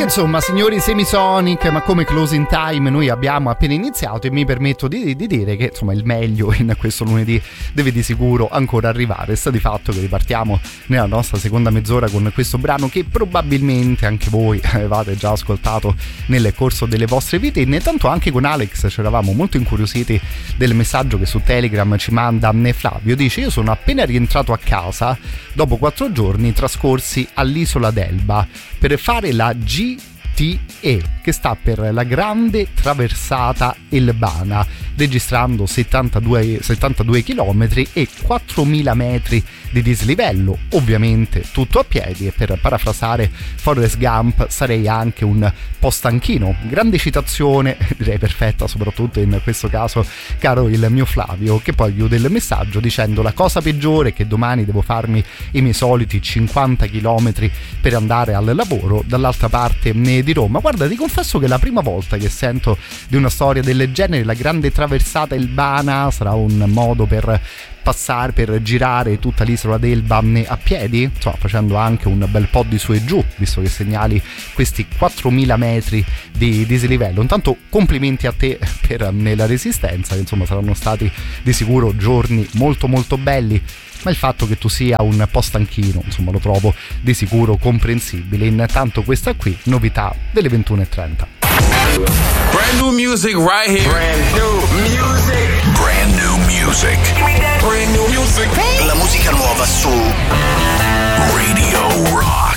Insomma, signori Semisonic, ma come closing time noi abbiamo appena iniziato e mi permetto di dire che insomma il meglio in questo lunedì deve di sicuro ancora arrivare. Sta di fatto che ripartiamo nella nostra seconda mezz'ora con questo brano che probabilmente anche voi avevate già ascoltato nel corso delle vostre vite. Intanto anche con Alex ci eravamo molto incuriositi del messaggio che su Telegram ci manda Flavio. Dice: io sono appena rientrato a casa dopo 4 giorni trascorsi all'isola d'Elba per fare la GTE, che sta per la Grande Traversata Elbana, registrando 72 km e 4.000 metri di dislivello, ovviamente tutto a piedi, e per parafrasare Forrest Gump sarei anche un po' stanchino. Grande citazione, direi perfetta soprattutto in questo caso, caro il mio Flavio, che poi chiude il messaggio dicendo: la cosa peggiore è che domani devo farmi i miei soliti 50 km per andare al lavoro dall'altra parte di Roma. Guarda, ti confesso che è la prima volta che sento di una storia del genere. La Grande Traversata Elbana sarà un modo per passare, per girare tutta l'isola d'Elba a piedi, insomma facendo anche un bel po' di su e giù, visto che segnali questi 4.000 metri di dislivello. Intanto complimenti a te per la resistenza, che insomma saranno stati di sicuro giorni molto molto belli, ma il fatto che tu sia un po' stanchino insomma lo trovo di sicuro comprensibile. Intanto questa qui, novità delle 21:30. Brand new music right here. Brand new music. Brand new music. Brand new music. La musica nuova su Radio Rock.